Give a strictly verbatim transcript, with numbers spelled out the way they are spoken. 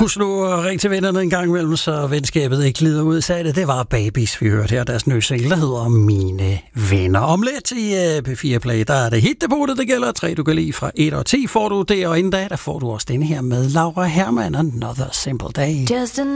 Husk nu at ringe til vennerne en gang imellem, så venskabet ikke glider ud af det. Det var Babies, vi hørte her. Deres nye single, der hedder Mine Venner. Om lidt i uh, P fire Play, der er det hitdepotet, det gælder. Tre, du kan lide fra et og ti får du det, og inden da, der får du også denne her med Laura Hermann og Another Simple Day. Just